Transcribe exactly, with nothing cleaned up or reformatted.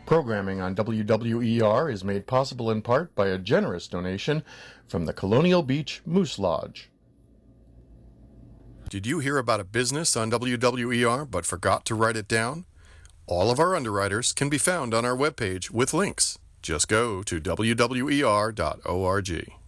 Programming on W W E R is made possible in part by a generous donation from the Colonial Beach Moose Lodge. Did you hear about a business on W W E R but forgot to write it down? All of our underwriters can be found on our webpage with links. Just go to W W E R dot org.